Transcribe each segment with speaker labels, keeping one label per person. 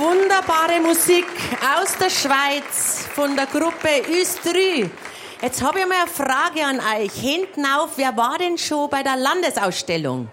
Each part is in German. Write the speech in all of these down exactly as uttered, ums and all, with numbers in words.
Speaker 1: Wunderbare Musik aus der Schweiz von der Gruppe Üstrü. Jetzt habe ich mal eine Frage an euch. Hinten auf, wer war denn schon bei der Landesausstellung?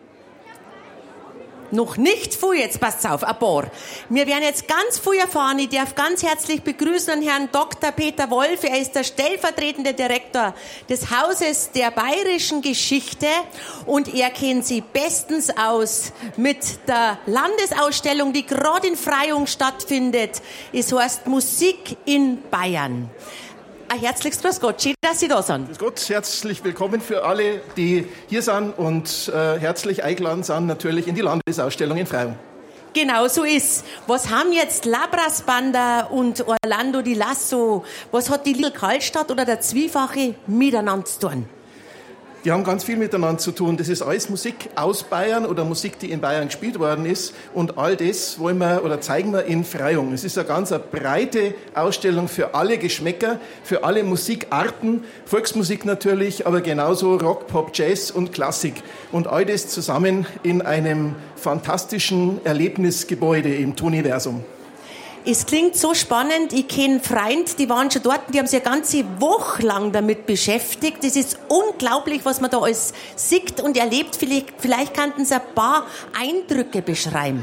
Speaker 1: Noch nicht viel, jetzt passt auf, ein paar. Wir werden jetzt ganz viel erfahren. Ich darf ganz herzlich begrüßen an Herrn Doktor Peter Wolf. Er ist der stellvertretende Direktor des Hauses der Bayerischen Geschichte und er kennt sich bestens aus mit der Landesausstellung, die gerade in Freyung stattfindet. Es heißt Musik in Bayern. Ein herzliches Grüß Gott, schön, dass Sie da sind.
Speaker 2: Grüß Gott, herzlich willkommen für alle, die hier sind und äh, herzlich eingeladen sind natürlich in die Landesausstellung in Freyung.
Speaker 1: Genau so ist. Was haben jetzt Labras Banda und Orlando Di Lasso, was hat die Lidl Karlstadt oder der Zwiefache miteinander zu tun?
Speaker 2: Die haben ganz viel miteinander zu tun. Das ist alles Musik aus Bayern oder Musik, die in Bayern gespielt worden ist. Und all das wollen wir oder zeigen wir in Freyung. Es ist eine ganz eine breite Ausstellung für alle Geschmäcker, für alle Musikarten. Volksmusik natürlich, aber genauso Rock, Pop, Jazz und Klassik. Und all das zusammen in einem fantastischen Erlebnisgebäude im Toniversum.
Speaker 1: Es klingt so spannend. Ich kenne Freunde, die waren schon dort, die haben sich eine ganze Woche lang damit beschäftigt. Es ist unglaublich, was man da alles sieht und erlebt. Vielleicht, vielleicht könnten Sie ein paar Eindrücke beschreiben.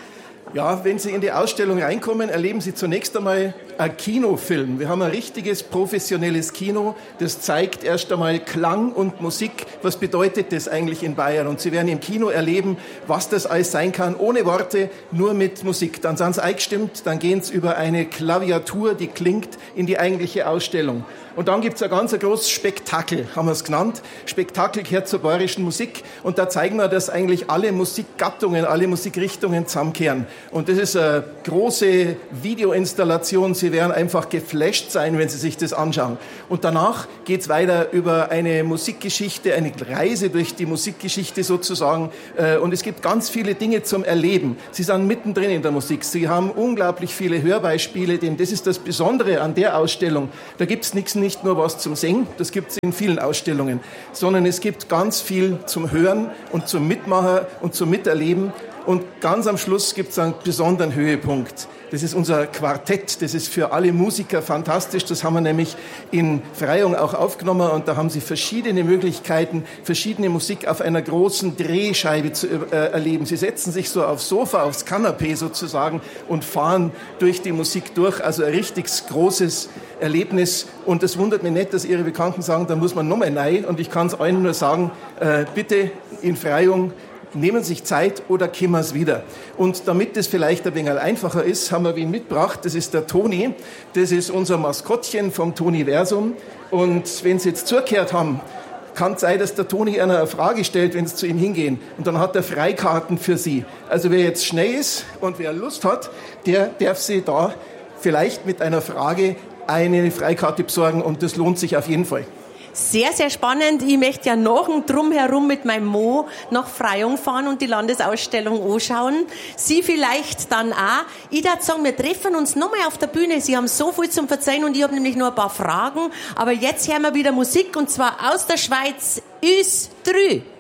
Speaker 2: Ja, wenn Sie in die Ausstellung reinkommen, erleben Sie zunächst einmal einen Kinofilm. Wir haben ein richtiges professionelles Kino, das zeigt erst einmal Klang und Musik. Was bedeutet das eigentlich in Bayern? Und Sie werden im Kino erleben, was das alles sein kann, ohne Worte, nur mit Musik. Dann sind Sie eingestimmt, dann gehen Sie über eine Klaviatur, die klingt, in die eigentliche Ausstellung. Und dann gibt's ein ganz großes Spektakel, haben wir es genannt. Spektakel gehört zur bayerischen Musik. Und da zeigen wir, dass eigentlich alle Musikgattungen, alle Musikrichtungen zusammenkehren. Und das ist eine große Videoinstallation. Sie werden einfach geflasht sein, wenn Sie sich das anschauen. Und danach geht's weiter über eine Musikgeschichte, eine Reise durch die Musikgeschichte sozusagen. Und es gibt ganz viele Dinge zum Erleben. Sie sind mittendrin in der Musik. Sie haben unglaublich viele Hörbeispiele, denn das ist das Besondere an der Ausstellung. Da gibt's nichts, nicht nur was zum Singen, das gibt es in vielen Ausstellungen, sondern es gibt ganz viel zum Hören und zum Mitmachen und zum Miterleben. Und ganz am Schluss gibt es einen besonderen Höhepunkt. Das ist unser Quartett, das ist für alle Musiker fantastisch. Das haben wir nämlich in Freyung auch aufgenommen und da haben Sie verschiedene Möglichkeiten, verschiedene Musik auf einer großen Drehscheibe zu äh, erleben. Sie setzen sich so aufs Sofa, aufs Kanapee sozusagen und fahren durch die Musik durch. Also ein richtig großes Erlebnis. Und es wundert mich nicht, dass Ihre Bekannten sagen, da muss man nochmal rein. Und ich kann es allen nur sagen, äh, bitte in Freyung, nehmen sich Zeit oder kommen Sie wieder. Und damit das vielleicht ein wenig einfacher ist, haben wir wen mitgebracht. Das ist der Toni. Das ist unser Maskottchen vom Toniversum. Und wenn Sie jetzt zugehört haben, kann es sein, dass der Toni einer eine Frage stellt, wenn Sie zu ihm hingehen. Und dann hat er Freikarten für Sie. Also wer jetzt schnell ist und wer Lust hat, der darf Sie da vielleicht mit einer Frage eine Freikarte besorgen. Und das lohnt sich auf jeden Fall.
Speaker 1: Sehr, sehr spannend. Ich möchte ja noch drumherum mit meinem Mo nach Freyung fahren und die Landesausstellung anschauen. Sie vielleicht dann auch. Ich würde sagen, wir treffen uns nochmal auf der Bühne. Sie haben so viel zum Verzeihen und ich habe nämlich noch ein paar Fragen. Aber jetzt hören wir wieder Musik und zwar aus der Schweiz. Üstrü.